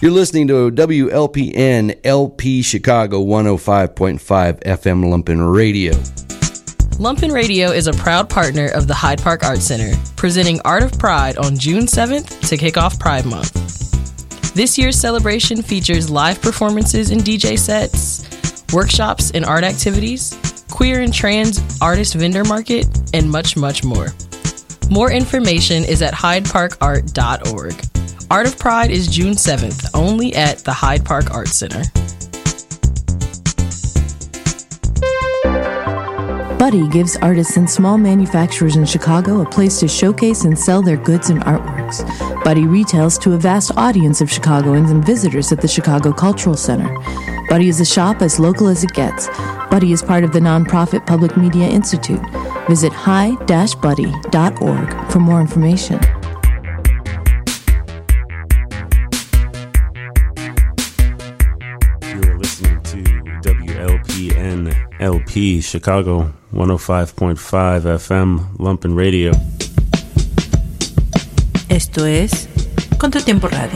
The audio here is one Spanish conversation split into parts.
You're listening to WLPN LP Chicago 105.5 FM Lumpen Radio. Lumpen Radio is a proud partner of the Hyde Park Art Center, presenting Art of Pride on June 7th to kick off Pride Month. This year's celebration features live performances and DJ sets, workshops and art activities, queer and trans artist vendor market, and much, much more. More information is at hydeparkart.org. Art of Pride is June 7th, only at the Hyde Park Art Center. Buddy gives artists and small manufacturers in Chicago a place to showcase and sell their goods and artworks. Buddy retails to a vast audience of Chicagoans and visitors at the Chicago Cultural Center. Buddy is a shop as local as it gets. Buddy is part of the nonprofit Public Media Institute. Visit hi-buddy.org for more information. You're listening to WLPN LP Chicago 105.5 FM Lumpen Radio. Esto es Contratiempo Radio.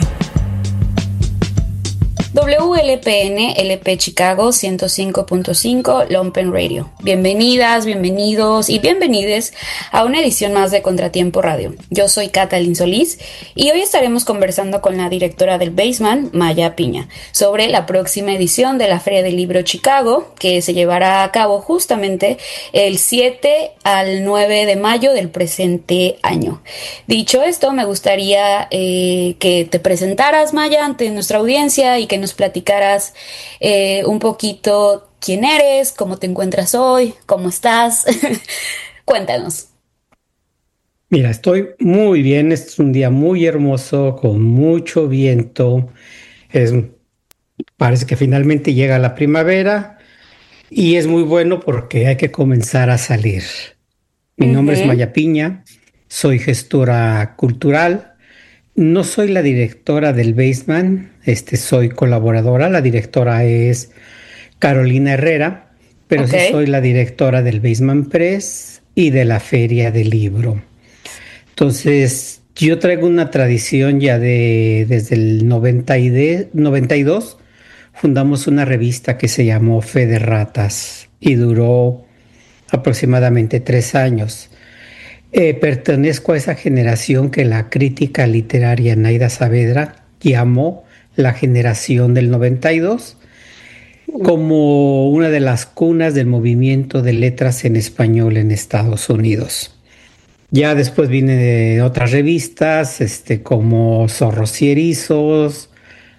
WLPN LP Chicago 105.5 Lumpen Radio. Bienvenidas, bienvenidos y bienvenides a una edición más de Contratiempo Radio. Yo soy Catalin Solís y hoy estaremos conversando con la directora del Basement, Maya Piña, sobre la próxima edición de la Feria del Libro Chicago, que se llevará a cabo justamente el 7 al 9 de mayo del presente año. Dicho esto, me gustaría que te presentaras, Maya, ante nuestra audiencia y que nos platicaras un poquito quién eres, cómo te encuentras hoy, cómo estás. Cuéntanos. Mira, estoy muy bien. Este es un día muy hermoso, con mucho viento. Parece que finalmente llega la primavera y es muy bueno porque hay que comenzar a salir. Mi nombre es Maya Piña, soy gestora cultural. No soy la directora del Basement, soy colaboradora. La directora es Carolina Herrera, pero sí soy la directora del Basement Press y de la Feria del Libro. Entonces, yo traigo una tradición ya desde el 92. Fundamos una revista que se llamó Fe de Ratas y duró aproximadamente 3 años. Pertenezco a esa generación que la crítica literaria Naida Saavedra llamó la generación del 92, como una de las cunas del movimiento de letras en español en Estados Unidos. Ya después vine de otras revistas, como Zorros y Erizos,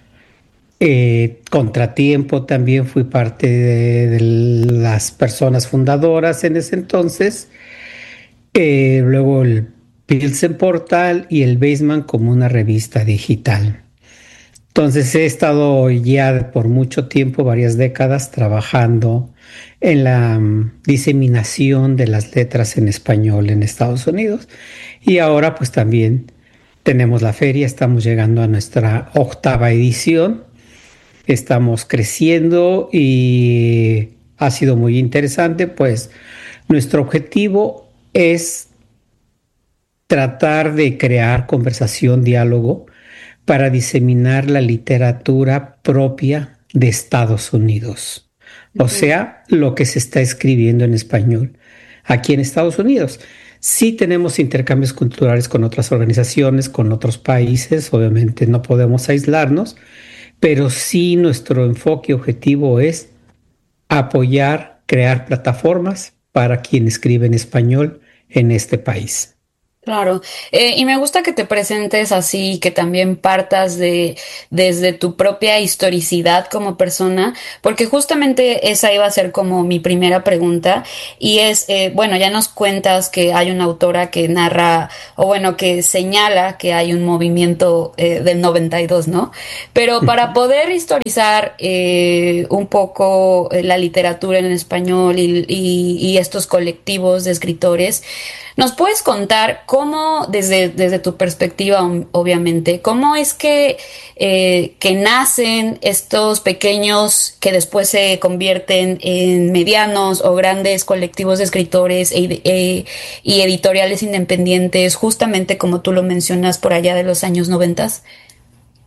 Contratiempo, también fui parte de las personas fundadoras en ese entonces. Luego el Pilsen Portal y el Basement como una revista digital. Entonces he estado ya por mucho tiempo, varias décadas, trabajando en la diseminación de las letras en español en Estados Unidos. Y ahora pues también tenemos la feria, estamos llegando a nuestra 8ª edición. Estamos creciendo y ha sido muy interesante, pues nuestro objetivo es tratar de crear conversación, diálogo, para diseminar la literatura propia de Estados Unidos. O sea, lo que se está escribiendo en español aquí en Estados Unidos. Sí tenemos intercambios culturales con otras organizaciones, con otros países, obviamente no podemos aislarnos, pero sí nuestro enfoque objetivo es apoyar, crear plataformas para quien escribe en español en este país. Claro, y me gusta que te presentes así, que también partas desde tu propia historicidad como persona, porque justamente esa iba a ser como mi primera pregunta, y es, bueno, ya nos cuentas que hay una autora que narra, o bueno, que señala que hay un movimiento del 92, ¿no? Pero para poder historizar un poco la literatura en español y estos colectivos de escritores, ¿nos puedes contar cómo, desde tu perspectiva, obviamente, cómo es que nacen estos pequeños que después se convierten en medianos o grandes colectivos de escritores y editoriales independientes, justamente como tú lo mencionas por allá de los años 90?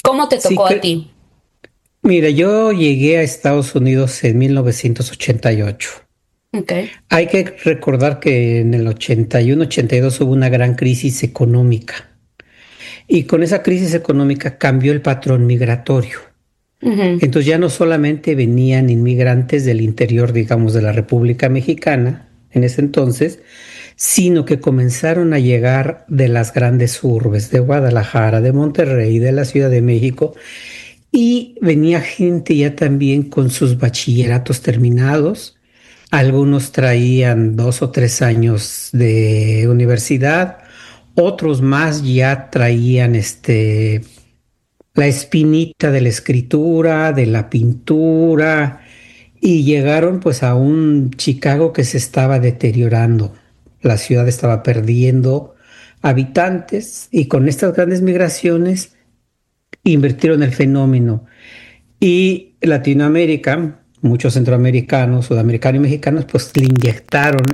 ¿Cómo te Sí, tocó a ti? mira, yo llegué a Estados Unidos en 1988. Ok. Hay que recordar que en el 81, 82 hubo una gran crisis económica y con esa crisis económica cambió el patrón migratorio. Ujú. Entonces ya no solamente venían inmigrantes del interior, digamos, de la República Mexicana en ese entonces, sino que comenzaron a llegar de las grandes urbes, de Guadalajara, de Monterrey, de la Ciudad de México, y venía gente ya también con sus bachilleratos terminados. Algunos traían 2 o 3 años de universidad, otros más ya traían la espinita de la escritura, de la pintura, y llegaron pues a un Chicago que se estaba deteriorando. La ciudad estaba perdiendo habitantes y con estas grandes migraciones invirtieron el fenómeno. Y Latinoamérica, muchos centroamericanos, sudamericanos y mexicanos, pues le inyectaron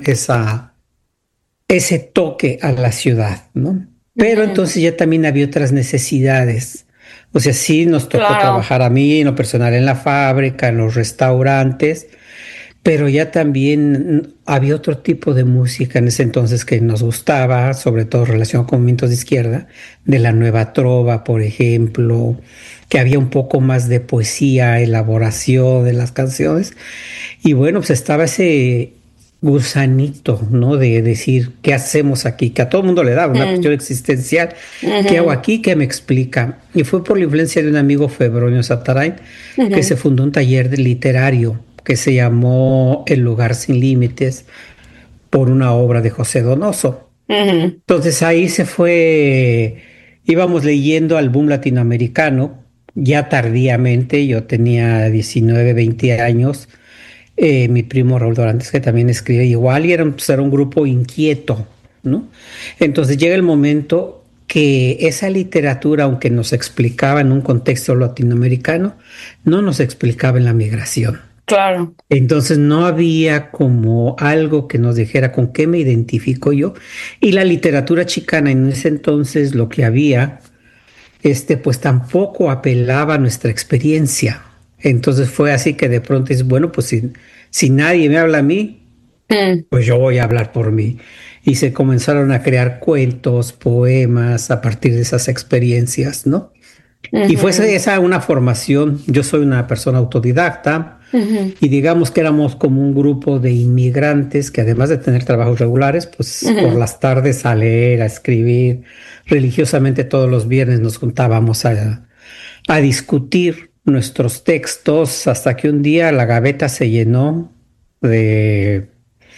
ese toque a la ciudad, ¿no? Pero Ujú. entonces ya también había otras necesidades. O sea, sí nos tocó Claro. trabajar a mí en lo personal en la fábrica, en los restaurantes, pero ya también había otro tipo de música en ese entonces que nos gustaba, sobre todo relacionado con movimientos de izquierda, de la nueva trova, por ejemplo, que había un poco más de poesía, elaboración de las canciones. Y bueno, pues estaba ese gusanito, ¿no? De decir, ¿qué hacemos aquí? Que a todo el mundo le da una cuestión existencial. ¿Qué hago Ujú. aquí? ¿Qué me explica? Y fue por la influencia de un amigo, Febronio Satarain, que se Ujú. fundó un taller literario que se llamó El lugar sin límites por una obra de José Donoso. Ujú. Entonces ahí se fue, íbamos leyendo al boom latinoamericano, ya tardíamente, yo tenía 19, 20 años, mi primo Raúl Dorantes, que también escribe igual, y pues, era un grupo inquieto, ¿no? Entonces llega el momento que esa literatura, aunque nos explicaba en un contexto latinoamericano, no nos explicaba en la migración. Claro. Entonces no había como algo que nos dijera con qué me identifico yo. Y la literatura chicana en ese entonces lo que había, pues tampoco apelaba a nuestra experiencia. Entonces fue así que de pronto es, bueno, pues si nadie me habla a mí, Mm. pues yo voy a hablar por mí. Y se comenzaron a crear cuentos, poemas a partir de esas experiencias, ¿no? Y fue Ujú. esa una formación. Yo soy una persona autodidacta Ujú. y digamos que éramos como un grupo de inmigrantes que además de tener trabajos regulares, pues por Ujú. las tardes a leer, a escribir. Religiosamente todos los viernes nos juntábamos a discutir nuestros textos hasta que un día la gaveta se llenó de,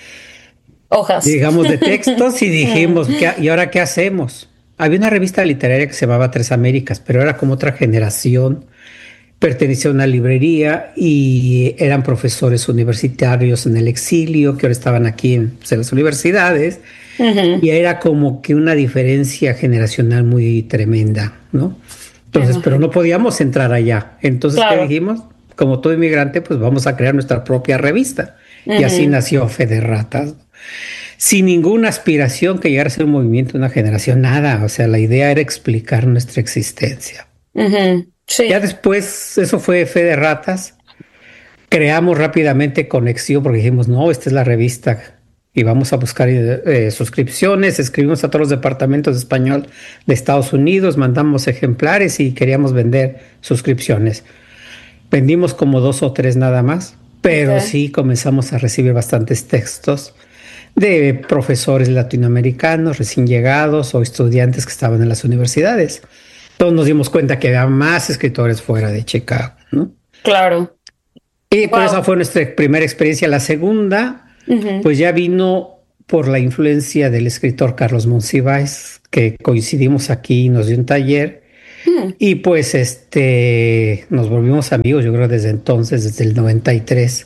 Hojas. digamos, de textos y dijimos, ¿y ahora qué hacemos? Había una revista literaria que se llamaba Tres Américas, pero era como otra generación, pertenecía a una librería y eran profesores universitarios en el exilio que ahora estaban aquí en las universidades, Ujú. y era como que una diferencia generacional muy tremenda, ¿no? Me Entonces, pero imagino. no podíamos entrar allá. Entonces, ¿qué Claro. dijimos? Como todo inmigrante, pues vamos a crear nuestra propia revista. Y así Ujú. nació Fe de Ratas, sin ninguna aspiración que llegara a ser un movimiento, una generación, nada. O sea, la idea era explicar nuestra existencia. Ujú. Ya Sí. después, eso fue Fe de Ratas. Creamos rápidamente conexión porque dijimos, no, esta es la revista y vamos a buscar suscripciones. Escribimos a todos los departamentos de español de Estados Unidos, mandamos ejemplares y queríamos vender suscripciones. Vendimos como 2 o 3 nada más, pero Okay. sí comenzamos a recibir bastantes textos de profesores latinoamericanos recién llegados o estudiantes que estaban en las universidades. Entonces nos dimos cuenta que había más escritores fuera de Chicago, ¿no? Claro. Y pues esa Wow. fue nuestra primera experiencia. La segunda, Ujú. pues ya vino por la influencia del escritor Carlos Monsiváis, que coincidimos aquí, nos dio un taller Mm. y pues nos volvimos amigos, yo creo desde entonces, desde el 93.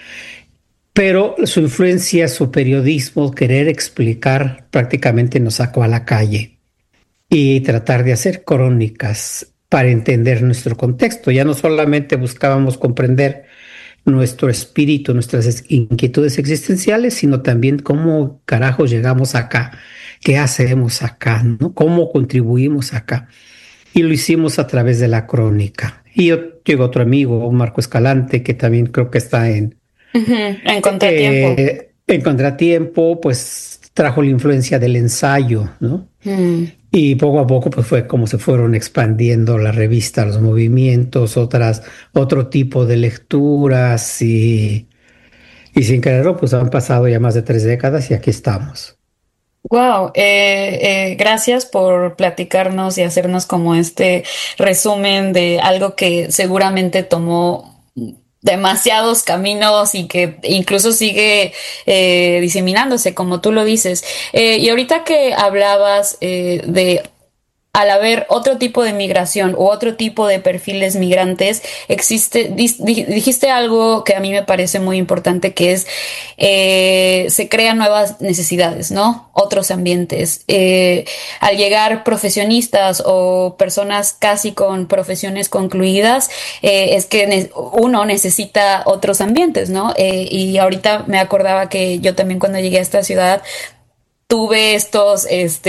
Pero su influencia, su periodismo, querer explicar, prácticamente nos sacó a la calle y tratar de hacer crónicas para entender nuestro contexto. Ya no solamente buscábamos comprender nuestro espíritu, nuestras inquietudes existenciales, sino también cómo carajos llegamos acá, qué hacemos acá, ¿no? Cómo contribuimos acá. y lo hicimos a través de la crónica. Y llegó otro amigo, Marco Escalante, que también creo que está en Contratiempo. En Contratiempo, pues trajo la influencia del ensayo, ¿no? Y poco a poco pues fue como se fueron expandiendo la revista, los movimientos, otro tipo de lecturas y sin quererlo pues han pasado ya más de 3 décadas y aquí estamos. Wow, gracias por platicarnos y hacernos como este resumen de algo que seguramente tomó demasiados caminos y que incluso sigue diseminándose, como tú lo dices. Y ahorita que hablabas de al haber otro tipo de migración u otro tipo de perfiles migrantes, dijiste algo que a mí me parece muy importante, que es se crean nuevas necesidades, ¿no? Otros ambientes. Al llegar profesionistas o personas casi con profesiones concluidas, es que uno necesita otros ambientes, ¿no? Y ahorita me acordaba que yo también cuando llegué a esta ciudad tuve estos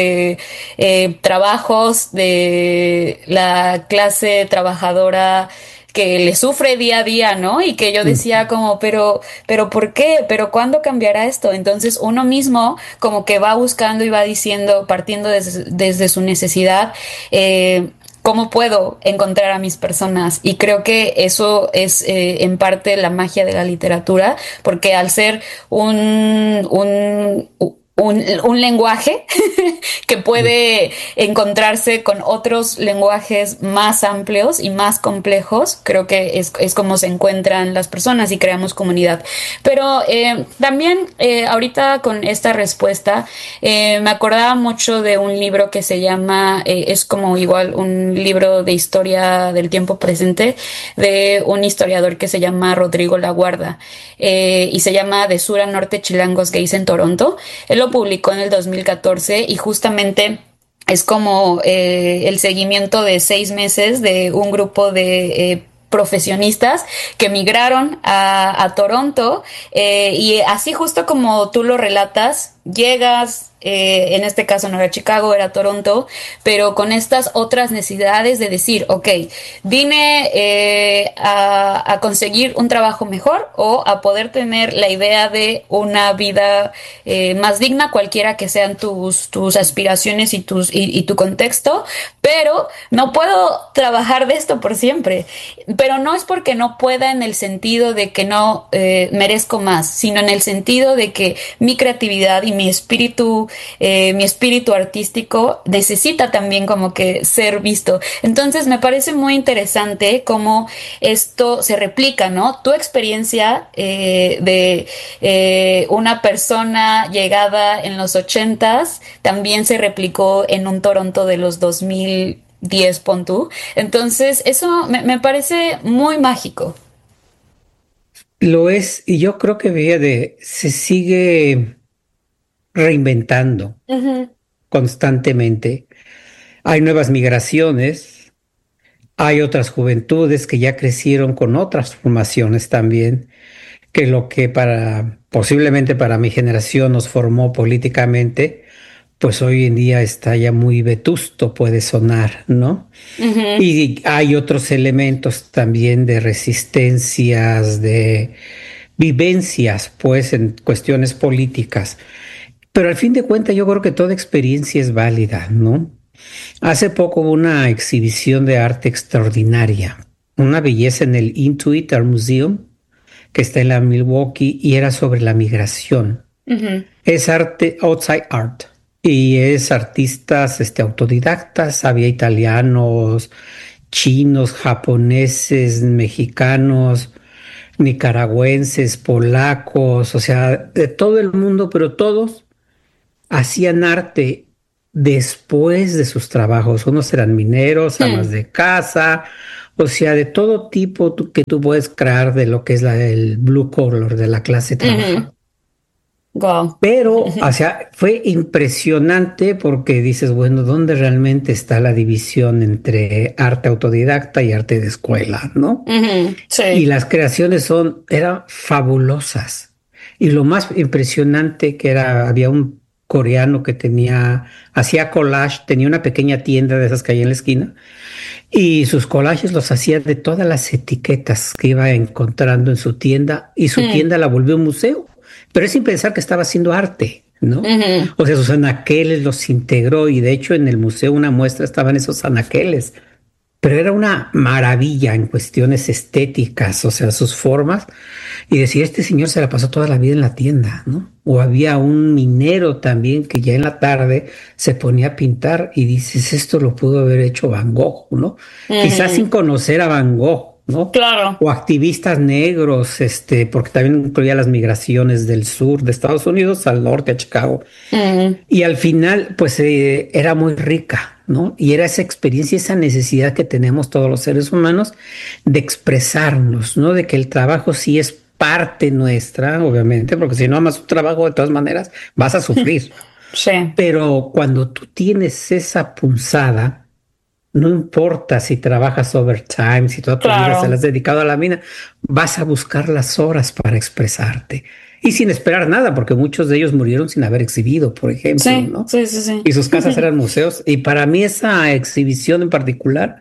trabajos de la clase trabajadora que le sufre día a día, ¿no? Y que yo decía como, pero ¿por qué? ¿Pero cuándo cambiará esto? Entonces uno mismo como que va buscando y va diciendo, partiendo desde su necesidad, ¿cómo puedo encontrar a mis personas? Y creo que eso es en parte la magia de la literatura, porque al ser un lenguaje que puede encontrarse con otros lenguajes más amplios y más complejos, creo que es como se encuentran las personas y creamos comunidad. Pero también ahorita con esta respuesta me acordaba mucho de un libro que se llama, es como igual un libro de historia del tiempo presente de un historiador que se llama Rodrigo Laguarda, y se llama De Sur a Norte, Chilangos Gays en Toronto. Él lo publicó en el 2014 y justamente es como el seguimiento de 6 meses de un grupo de profesionistas que migraron a Toronto, y así justo como tú lo relatas, llegas, en este caso no era Chicago, era Toronto, pero con estas otras necesidades de decir, ok, vine a conseguir un trabajo mejor o a poder tener la idea de una vida más digna, cualquiera que sean tus aspiraciones y tu contexto, pero no puedo trabajar de esto por siempre. Pero no es porque no pueda en el sentido de que no merezco más, sino en el sentido de que mi creatividad y mi espíritu artístico necesita también como que ser visto. Entonces me parece muy interesante cómo esto se replica, ¿no? Tu experiencia de una persona llegada en los 80s también se replicó en un Toronto de los 2010, pon tú. Entonces eso me parece muy mágico. Lo es, y yo creo que se sigue reinventando constantemente. Hay nuevas migraciones, hay otras juventudes que ya crecieron con otras formaciones también, que lo que posiblemente para mi generación nos formó políticamente, pues hoy en día está ya muy vetusto, puede sonar, ¿no? Y hay otros elementos también de resistencias, de vivencias, pues, en cuestiones políticas. Pero al fin de cuentas yo creo que toda experiencia es válida, ¿no? Hace poco hubo una exhibición de arte extraordinaria, una belleza en el Intuit Art Museum, que está en la Milwaukee, y era sobre la migración. Es arte, outside art, y es artistas autodidactas, había italianos, chinos, japoneses, mexicanos, nicaragüenses, polacos, o sea, de todo el mundo, pero todos hacían arte después de sus trabajos. Unos eran mineros, amas de casa, o sea, de todo tipo que tú puedes crear de lo que es el blue collar, de la clase trabajadora. Wow. Pero, o sea, fue impresionante porque dices, bueno, ¿dónde realmente está la división entre arte autodidacta y arte de escuela, no? Sí. Y las creaciones eran fabulosas. Y lo más impresionante que había un coreano que hacía collage, tenía una pequeña tienda de esas que hay en la esquina, y sus collages los hacía de todas las etiquetas que iba encontrando en su tienda, y su tienda la volvió un museo, pero es sin pensar que estaba haciendo arte, ¿no? O sea, sus anaqueles los integró, y de hecho en el museo una muestra estaban esos anaqueles. Pero era una maravilla en cuestiones estéticas, o sea, sus formas. Y decir, este señor se la pasó toda la vida en la tienda, ¿no? O había un minero también que ya en la tarde se ponía a pintar y dices, esto lo pudo haber hecho Van Gogh, ¿no? Quizás sin conocer a Van Gogh, ¿no? Claro. O activistas negros, porque también incluía las migraciones del sur de Estados Unidos al norte, a Chicago. Y al final, pues era muy rica, ¿no? Y era esa experiencia, esa necesidad que tenemos todos los seres humanos de expresarnos, ¿no? De que el trabajo sí es parte nuestra, obviamente, porque si no amas tu trabajo, de todas maneras vas a sufrir. Sí. Pero cuando tú tienes esa punzada, no importa si trabajas overtime, si toda tu vida se la has dedicado a la mina, vas a buscar las horas para expresarte. Y sin esperar nada, porque muchos de ellos murieron sin haber exhibido, por ejemplo, ¿no? Sí. Y sus casas eran museos. Y para mí esa exhibición en particular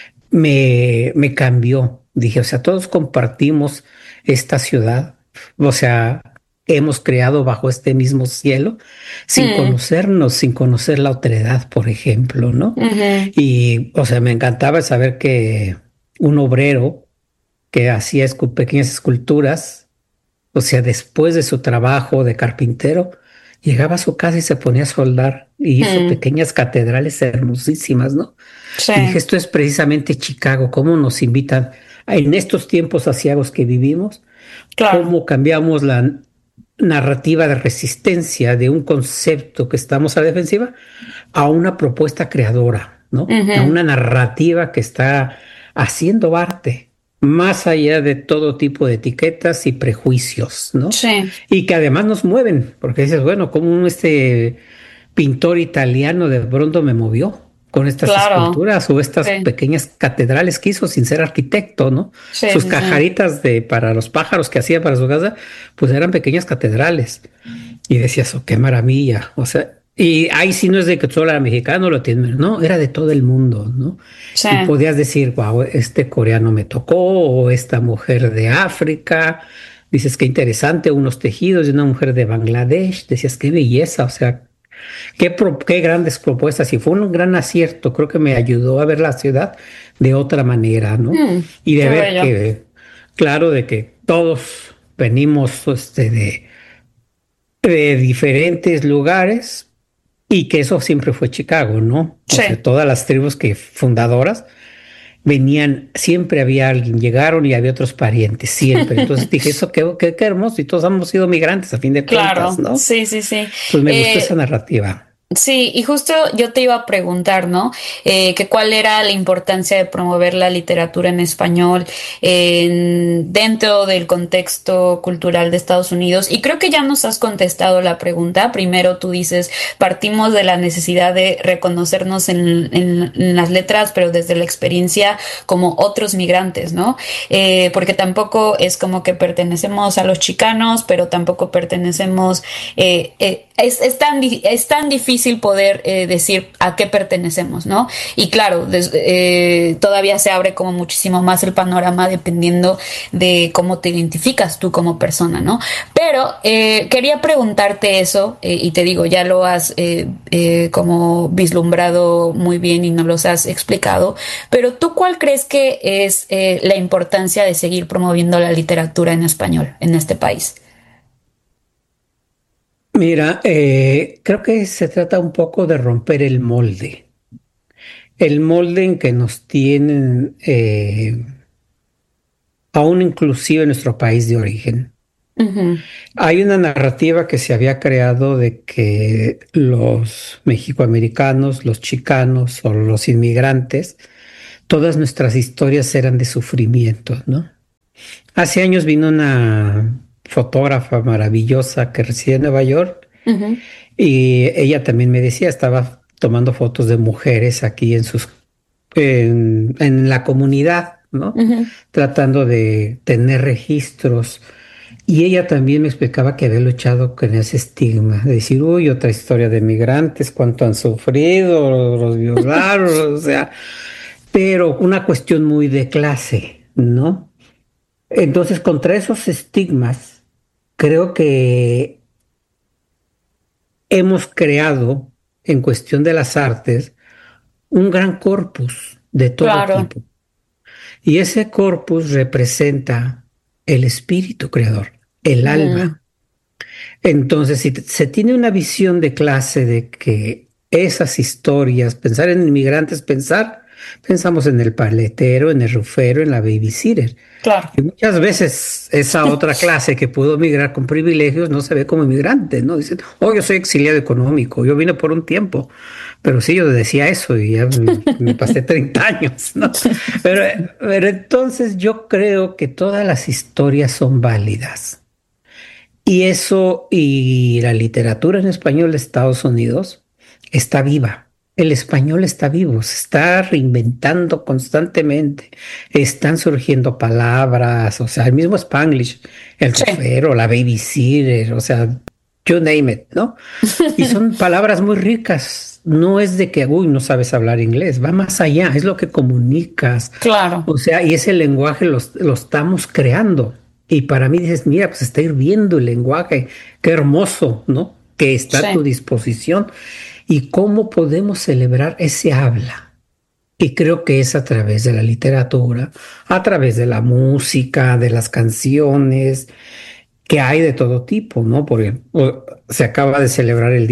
me cambió. Dije, o sea, todos compartimos esta ciudad. O sea, hemos creado bajo este mismo cielo, sin conocernos, sin conocer la otredad, por ejemplo, ¿no? Y, o sea, me encantaba saber que un obrero que hacía pequeñas esculturas, o sea, después de su trabajo de carpintero, llegaba a su casa y se ponía a soldar y hizo pequeñas catedrales hermosísimas, ¿no? Sí. Y dije, esto es precisamente Chicago, cómo nos invitan en estos tiempos aciagos que vivimos, cómo cambiamos la narrativa de resistencia de un concepto que estamos a la defensiva a una propuesta creadora, ¿no? A una narrativa que está haciendo arte más allá de todo tipo de etiquetas y prejuicios, ¿no? Sí. Y que además nos mueven, porque dices, bueno, como este pintor italiano de pronto me movió con estas esculturas o estas pequeñas catedrales que hizo sin ser arquitecto, ¿no? Sus cajaritas para los pájaros que hacía para su casa, pues eran pequeñas catedrales. Y decías, oh, qué maravilla. O sea, y ahí sí no es de que solo era mexicano, no, era de todo el mundo, ¿no? Sí. Y podías decir, wow, este coreano me tocó, o esta mujer de África. Dices, qué interesante, unos tejidos de una mujer de Bangladesh. Decías, qué belleza, o sea, qué grandes propuestas. Y fue un gran acierto, creo que me ayudó a ver la ciudad de otra manera, ¿no? Y de ver que, claro, de que todos venimos de diferentes lugares. Y que eso siempre fue Chicago, ¿no? Sí. O sea, todas las tribus fundadoras venían, siempre había alguien, llegaron y había otros parientes, siempre. Entonces dije, eso qué hermoso, y todos hemos sido migrantes a fin de cuentas, ¿no? Sí. Pues me gustó esa narrativa. Sí, y justo yo te iba a preguntar, ¿no? Que cuál era la importancia de promover la literatura en español dentro del contexto cultural de Estados Unidos. Y creo que ya nos has contestado la pregunta. Primero tú dices, partimos de la necesidad de reconocernos en las letras, pero desde la experiencia como otros migrantes, ¿no? Porque tampoco es como que pertenecemos a los chicanos, pero tampoco pertenecemos... Es tan difícil poder decir a qué pertenecemos, ¿no? Y claro, todavía se abre como muchísimo más el panorama dependiendo de cómo te identificas tú como persona, ¿no? Pero quería preguntarte eso, y te digo, ya lo has como vislumbrado muy bien y nos los has explicado, pero ¿tú cuál crees que es la importancia de seguir promoviendo la literatura en español en este país? Mira, creo que se trata un poco de romper el molde en que nos tienen, aún inclusive en nuestro país de origen. Hay una narrativa que se había creado de que los mexicoamericanos, los chicanos o los inmigrantes, todas nuestras historias eran de sufrimiento, ¿no? Hace años vino una fotógrafa maravillosa que reside en Nueva York, y ella también me decía, estaba tomando fotos de mujeres aquí en la comunidad, ¿no? Tratando de tener registros Y ella también me explicaba que había luchado con ese estigma de decir, uy, otra historia de migrantes, cuánto han sufrido, los violaron, o sea, pero una cuestión muy de clase, ¿no? Entonces, contra esos estigmas, creo que hemos creado, en cuestión de las artes, un gran corpus de todo Claro. tipo. Y ese corpus representa el espíritu creador, el Mm, alma. Entonces, si se tiene una visión de clase de que esas historias, pensar en inmigrantes, pensamos en el paletero, en el rufero, en la babysitter. claro. Y muchas veces esa otra clase que pudo migrar con privilegios no se ve como inmigrante, ¿no? Dicen, oh, yo soy exiliado económico, yo vine por un tiempo. Pero sí, yo decía eso y ya me pasé 30 años, ¿no? Pero entonces yo creo que todas las historias son válidas. Y eso, y la literatura en español de Estados Unidos está viva. El español está vivo, se está reinventando constantemente. Están surgiendo palabras, o sea, el mismo Spanglish, el Sí, rufero, la babysitter, o sea, you name it, ¿no? Y son palabras muy ricas. No es de que, uy, no sabes hablar inglés, va más allá, es lo que comunicas. claro. O sea, y ese lenguaje lo estamos creando. Y para mí dices, mira, pues está hirviendo el lenguaje, qué hermoso, ¿no? Que está a tu Sí. disposición. ¿Y cómo podemos celebrar ese habla? Y creo que es a través de la literatura, a través de la música, de las canciones, que hay de todo tipo, ¿no? Porque se acaba de celebrar el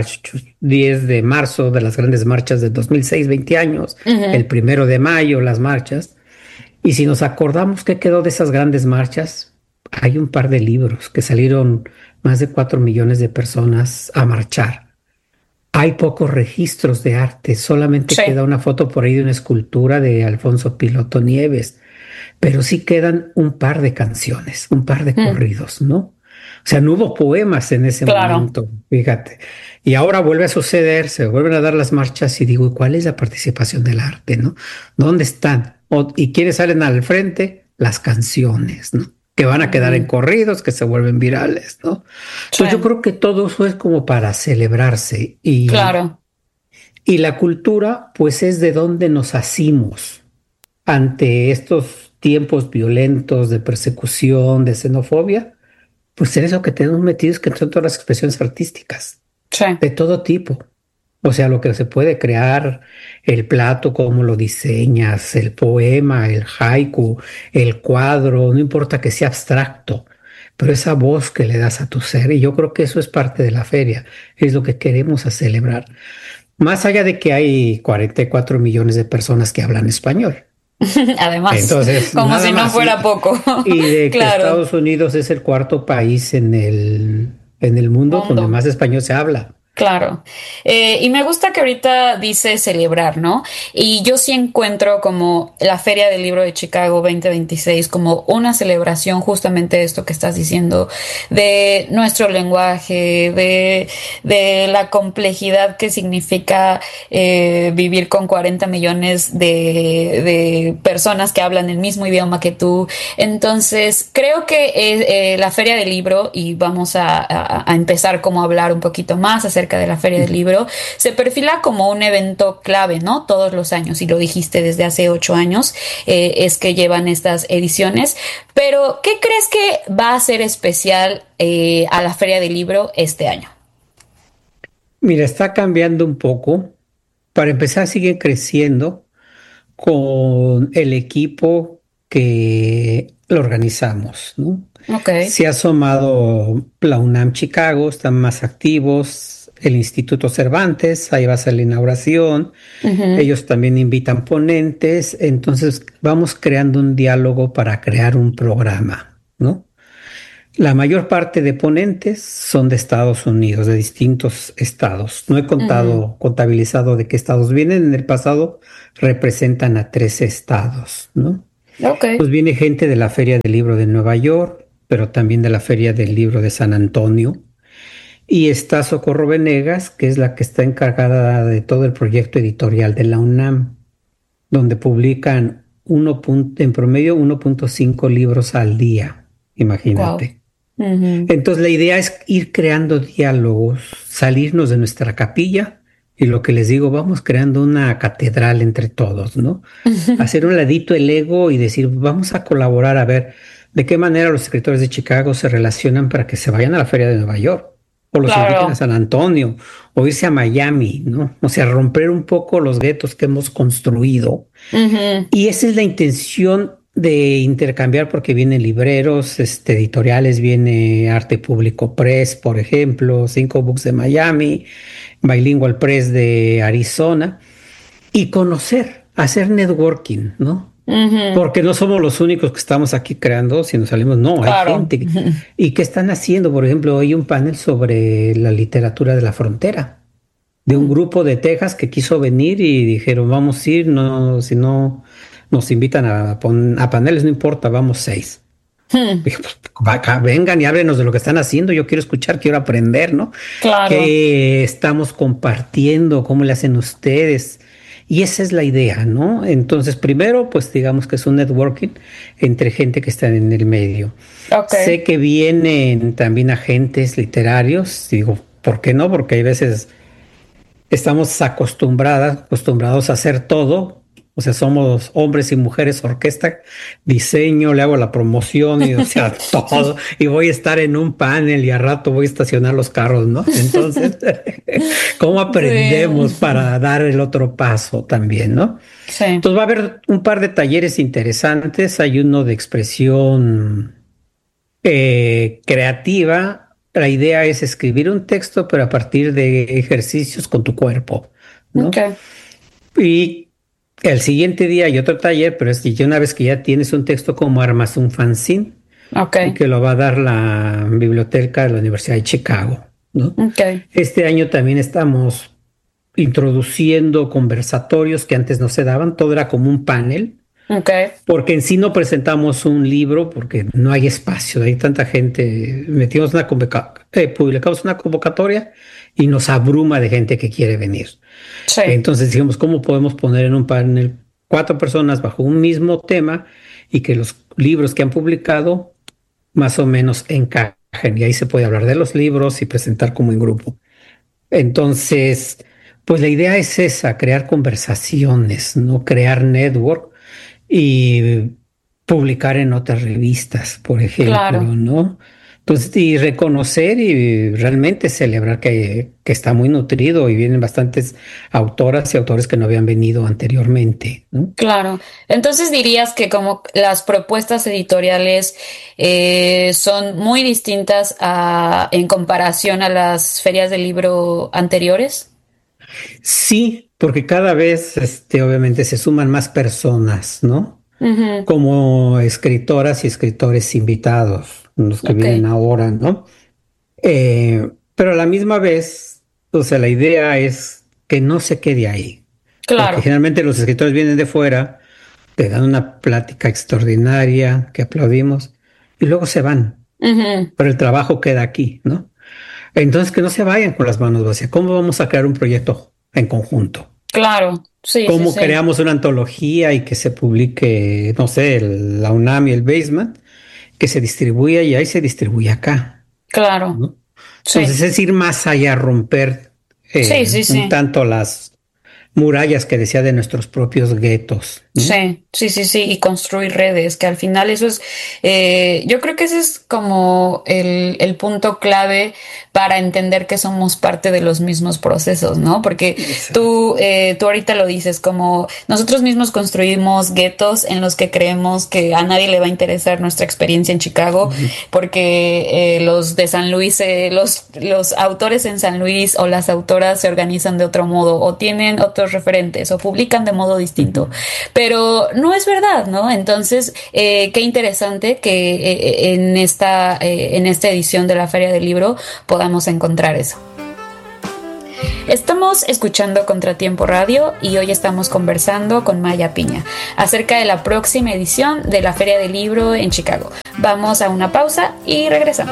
10 de marzo de las grandes marchas de 2006, 20 años, Ujú. el 1 de mayo, las marchas. Y si nos acordamos qué quedó de esas grandes marchas, hay un par de libros que salieron más de 4 millones de personas a marchar. Hay pocos registros de arte, solamente Sí. queda una foto por ahí de una escultura de Alfonso Piloto Nieves, pero sí quedan un par de canciones, un par de Mm, corridos, ¿no? O sea, no hubo poemas en ese claro. momento, fíjate. Y ahora vuelve a suceder, se vuelven a dar las marchas y digo, ¿cuál es la participación del arte, no? ¿Dónde están? ¿Y quiénes salen al frente? Las canciones, ¿no? Que van a quedar en Ujú. corridos, que se vuelven virales, ¿no? Sí, Entonces yo creo que todo eso es como para celebrarse claro. y la cultura, pues es de donde nos asimos ante estos tiempos violentos de persecución, de xenofobia, pues en eso que tenemos metidos que son todas las expresiones artísticas, Sí. de todo tipo. O sea, lo que se puede crear, el plato, cómo lo diseñas, el poema, el haiku, el cuadro, no importa que sea abstracto, pero esa voz que le das a tu ser, y yo creo que eso es parte de la feria, es lo que queremos a celebrar. Más allá de que hay 44 millones de personas que hablan español. Además, Entonces, como nada si no más. fuera poco. Y de que Claro. Estados Unidos es el cuarto país en el mundo donde Mundo. más español se habla. Claro. Y me gusta que ahorita dice celebrar, ¿no? Y yo sí encuentro como la Feria del Libro de Chicago 2026 como una celebración justamente de esto que estás diciendo, de nuestro lenguaje, de la complejidad que significa vivir con 40 millones de personas que hablan el mismo idioma que tú. Entonces, creo que la Feria del Libro, y vamos a empezar como a hablar un poquito más acerca de la Feria del Libro, se perfila como un evento clave, ¿no? Todos los años, y lo dijiste desde hace 8 años, es que llevan estas ediciones. Pero, ¿qué crees que va a ser especial a la Feria del Libro este año? Mira, está cambiando un poco. Para empezar, sigue creciendo con el equipo que lo organizamos, ¿no? Ok. Se ha sumado la UNAM Chicago, están más activos, el Instituto Cervantes, ahí va a ser la inauguración. Ujú. Ellos también invitan ponentes, entonces vamos creando un diálogo para crear un programa, ¿no? La mayor parte de ponentes son de Estados Unidos, de distintos estados. No he Ujú. contabilizado de qué estados vienen. En el pasado representan a 13 estados, ¿no? Ok. Pues viene gente de la Feria del Libro de Nueva York, pero también de la Feria del Libro de San Antonio. Y está Socorro Venegas, que es la que está encargada de todo el proyecto editorial de la UNAM, donde publican en promedio 1.5 libros al día. Wow. Imagínate. Entonces la idea es ir creando diálogos, salirnos de nuestra capilla y lo que les digo, vamos creando una catedral entre todos, ¿no? Hacer un ladito el ego y decir, vamos a colaborar a ver de qué manera los escritores de Chicago se relacionan para que se vayan a la Feria de Nueva York, o los inviten a San Antonio, o irse a Miami, ¿no? O sea, romper un poco los guetos que hemos construido. Y esa es la intención de intercambiar, porque vienen libreros, editoriales, viene Arte Público Press, por ejemplo, 5 Books de Miami, Bilingual Press de Arizona, y conocer, hacer networking, ¿no? Porque no somos los únicos que estamos aquí creando, si nos salimos, no, hay gente. ¿Y qué están haciendo? Por ejemplo, hay un panel sobre la literatura de la frontera, de un grupo de Texas que quiso venir y dijeron, vamos a ir, no, si no nos invitan a paneles, no importa, vamos 6. Dije, pues, acá, vengan y háblenos de lo que están haciendo, yo quiero escuchar, quiero aprender, ¿no? ¿Qué estamos compartiendo? ¿Cómo le hacen ustedes? Y esa es la idea, ¿no? Entonces, primero, pues digamos que es un networking entre gente que está en el medio. Sé que vienen también agentes literarios, digo, ¿por qué no? Porque hay veces estamos acostumbrados a hacer todo. O sea, somos hombres y mujeres, orquesta, diseño, le hago la promoción y o sea, todo. Y voy a estar en un panel y a rato voy a estacionar los carros, ¿no? Entonces, ¿cómo aprendemos para dar el otro paso también, no? Entonces va a haber un par de talleres interesantes. Hay uno de expresión creativa. La idea es escribir un texto, pero a partir de ejercicios con tu cuerpo, ¿no? Y el siguiente día hay otro taller, pero es que ya una vez que ya tienes un texto, como armas un fanzine, y que lo va a dar la biblioteca de la Universidad de Chicago, ¿no? Este año también estamos introduciendo conversatorios que antes no se daban, todo era como un panel, porque en sí no presentamos un libro, porque no hay espacio, hay tanta gente, publicamos una convocatoria y nos abruma de gente que quiere venir. Entonces dijimos, ¿cómo podemos poner en un panel 4 personas bajo un mismo tema y que los libros que han publicado más o menos encajen? Y ahí se puede hablar de los libros y presentar como en grupo. Entonces, pues la idea es esa, crear conversaciones, no crear network y publicar en otras revistas, por ejemplo, ¿no? Entonces, y reconocer y realmente celebrar que está muy nutrido y vienen bastantes autoras y autores que no habían venido anteriormente, ¿no? Claro. Entonces dirías que como las propuestas editoriales son muy distintas en comparación a las ferias del libro anteriores. Sí, porque cada vez, obviamente, se suman más personas, ¿no? Como escritoras y escritores invitados, los que vienen ahora, ¿no? Pero a la misma vez, o sea, la idea es que no se quede ahí. Porque generalmente los escritores vienen de fuera, te dan una plática extraordinaria que aplaudimos y luego se van. Pero el trabajo queda aquí, ¿no? Entonces, que no se vayan con las manos vacías. ¿Cómo vamos a crear un proyecto en conjunto? ¿Cómo creamos una antología y que se publique, no sé, la UNAM y el Basement, que se distribuya y ahí se distribuye acá? ¿No? Entonces es ir más allá, romper un tanto las murallas que decía de nuestros propios guetos, ¿no? Sí, y construir redes, que al final eso es, yo creo que ese es como el punto clave para entender que somos parte de los mismos procesos, ¿no? Porque tú ahorita lo dices, como nosotros mismos construimos guetos en los que creemos que a nadie le va a interesar nuestra experiencia en Chicago, porque los de San Luis, los autores en San Luis o las autoras se organizan de otro modo o tienen otros referentes o publican de modo distinto, pero no es verdad, ¿no? Entonces, qué interesante que en esta edición de la Feria del Libro podamos encontrar eso. Estamos escuchando Contratiempo Radio y hoy estamos conversando con Maya Piña acerca de la próxima edición de la Feria del Libro en Chicago. Vamos a una pausa y regresamos.